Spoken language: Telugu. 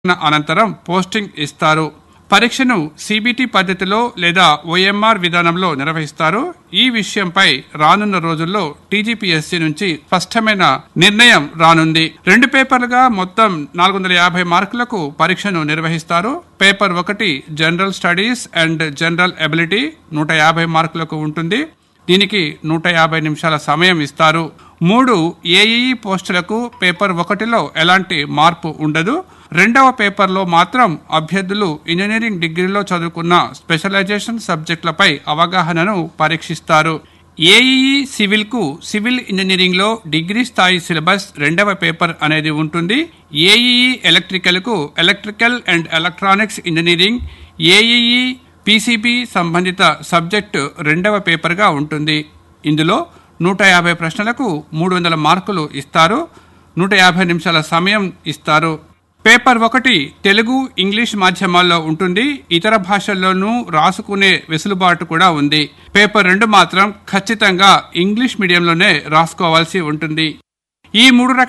అనంతరం పోస్టింగ్ ఇస్తారు. పరీక్షను సిబిటి పద్ధతిలో లేదా ఓఎంఆర్ విధానంలో నిర్వహిస్తారు. ఈ విషయంపై రానున్న రోజుల్లో టీజీపీఎస్సీ నుంచి స్పష్టమైన నిర్ణయం రానుంది. 2 పేపర్లుగా మొత్తం 450 మార్కులకు పరీక్షను నిర్వహిస్తారు. Paper 1 general studies and general ability 150 మార్కులకు ఉంటుంది. దీనికి 150 నిమిషాల సమయం ఇస్తారు. 3 ఏఈఈ పోస్టులకు పేపర్ 1లో ఎలాంటి మార్పు ఉండదు. 2వ పేపర్లో మాత్రం అభ్యర్థులు ఇంజనీరింగ్ డిగ్రీలో చదువుకున్న స్పెషలైజేషన్ సబ్జెక్టులపై అవగాహనను పరీక్షిస్తారు. ఏఈఈ సివిల్ కు సివిల్ ఇంజనీరింగ్ లో డిగ్రీ స్థాయి సిలబస్ 2వ పేపర్ అనేది ఉంటుంది. ఏఈఈ ఎలక్ట్రికల్ కు electrical and electronics engineering, AEE PCB సంబంధిత సబ్జెక్టు 2వ పేపర్గా ఉంటుంది. ఇందులో 150 ప్రశ్నలకు 300 మార్కులు ఇస్తారు. 150 నిమిషాల సమయం ఇస్తారు. పేపర్ 1 తెలుగు, ఇంగ్లీష్ మాధ్యమాల్లో ఉంటుంది. ఇతర భాషల్లోనూ రాసుకునే వెసులుబాటు కూడా ఉంది. పేపర్ 2 మాత్రం ఖచ్చితంగా ఇంగ్లీష్ మీడియంలోనే రాసుకోవాల్సి ఉంటుంది. ఈ 3